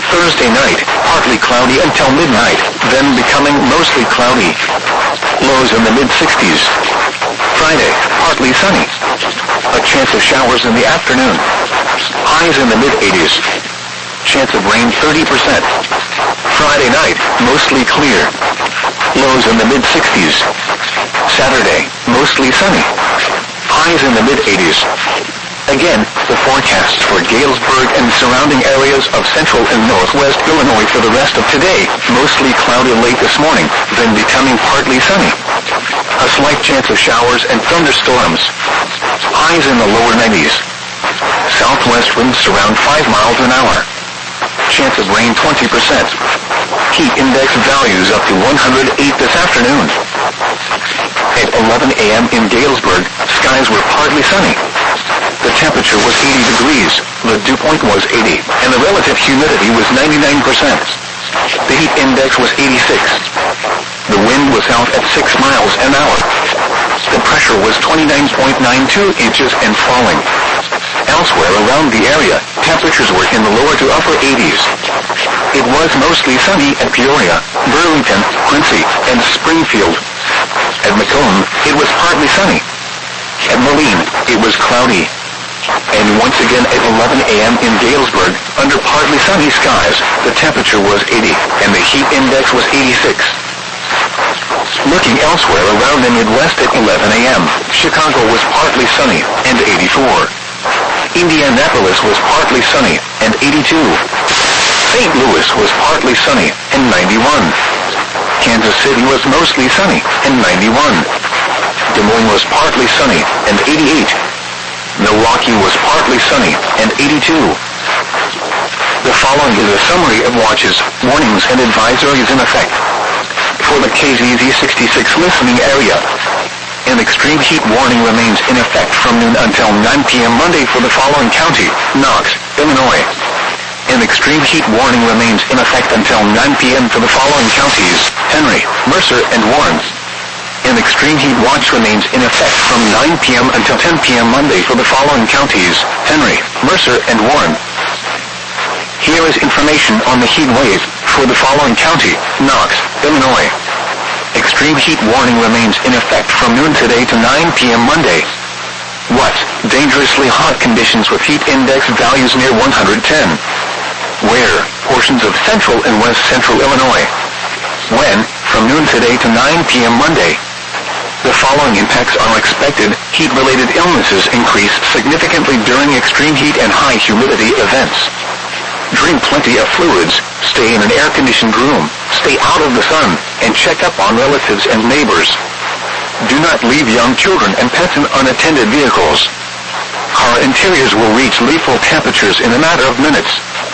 Thursday night, partly cloudy until midnight, then becoming mostly cloudy. Lows in the mid-60s. Friday, partly sunny. A chance of showers in the afternoon. Highs in the mid-80s. Chance of rain 30%. Friday night, mostly clear. Lows in the mid-60s. Saturday, mostly sunny. Highs in the mid-80s. Again, the forecast for Galesburg and surrounding areas of central and northwest Illinois for the rest of today, mostly cloudy late this morning, then becoming partly sunny. A slight chance of showers and thunderstorms. Highs in the lower 90s. Southwest winds around 5 miles an hour. Chance of rain 20%. Heat index values up to 108 this afternoon. At 11 a.m. in Galesburg, skies were partly sunny. The temperature was 80 degrees, the dew point was 80, and the relative humidity was 99%. The heat index was 86. The wind was out at 6 miles an hour. The pressure was 29.92 inches and falling. Elsewhere around the area, temperatures were in the lower to upper 80s. It was mostly sunny at Peoria, Burlington, Quincy, and Springfield. At Macomb, it was partly sunny. At Moline, it was cloudy. And once again at 11 a.m. in Galesburg, under partly sunny skies, the temperature was 80, and the heat index was 86. Looking elsewhere around the Midwest at 11 a.m., Chicago was partly sunny, and 84. Indianapolis was partly sunny, and 82. St. Louis was partly sunny, and 91. Kansas City was mostly sunny, and 91. Des Moines was partly sunny, and 88. Milwaukee was partly sunny, and 82. The following is a summary of watches, warnings, and advisories in effect. For the KZZ 66 listening area, an extreme heat warning remains in effect from noon until 9 p.m. Monday for the following county: Knox, Illinois. An extreme heat warning remains in effect until 9 p.m. for the following counties: Henry, Mercer, and Warren. An extreme heat watch remains in effect from 9 p.m. until 10 p.m. Monday for the following counties: Henry, Mercer, and Warren. Here is information on the heat wave for the following county: Knox, Illinois. Extreme heat warning remains in effect from noon today to 9 p.m. Monday. What? Dangerously hot conditions with heat index values near 110. Where? Portions of central and west central Illinois. When? From noon today to 9 p.m. Monday. The following impacts are expected. Heat-related illnesses increase significantly during extreme heat and high humidity events. Drink plenty of fluids, stay in an air-conditioned room, stay out of the sun, and check up on relatives and neighbors. Do not leave young children and pets in unattended vehicles. Car interiors will reach lethal temperatures in a matter of minutes.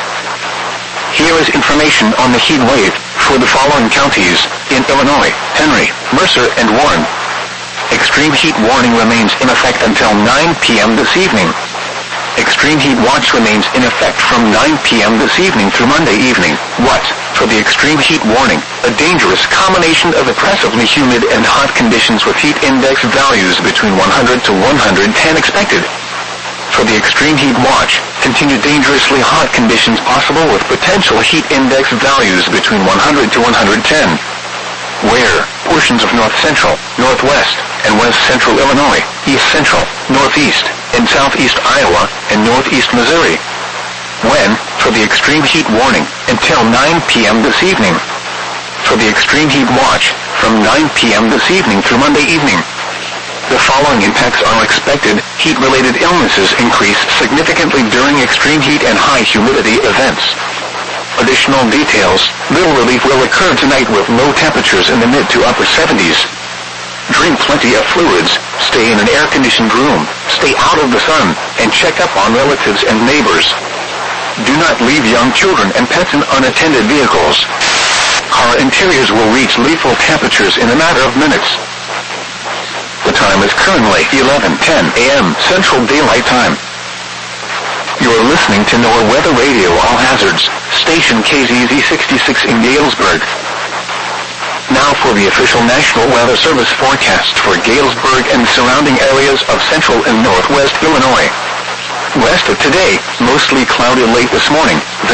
Here is information on the heat wave for the following counties in Illinois: Henry, Mercer, and Warren. Extreme heat warning remains in effect until 9 p.m. this evening. Extreme heat watch remains in effect from 9 p.m. this evening through Monday evening. What? For the extreme heat warning, a dangerous combination of oppressively humid and hot conditions with heat index values between 100 to 110 expected. For the extreme heat watch, continued dangerously hot conditions possible with potential heat index values between 100 to 110. Where? Portions of north central, northwest, and west central Illinois, east central, northeast, and southeast Iowa, and northeast Missouri. When? For the extreme heat warning, until 9 p.m. this evening. For the extreme heat watch, from 9 p.m. this evening through Monday evening. The following impacts are expected. Heat-related illnesses increase significantly during extreme heat and high humidity events. Additional details: little relief will occur tonight with low temperatures in the mid to upper 70s. Drink plenty of fluids, stay in an air-conditioned room, stay out of the sun, and check up on relatives and neighbors. Do not leave young children and pets in unattended vehicles. Car interiors will reach lethal temperatures in a matter of minutes. The time is currently 11:10 a.m. Central Daylight Time. You are listening to NOAA Weather Radio All Hazards, station KZZ 66 in Galesburg. Now for the official National Weather Service forecast for Galesburg and surrounding areas of central and northwest Illinois. West of today, mostly cloudy late this morning,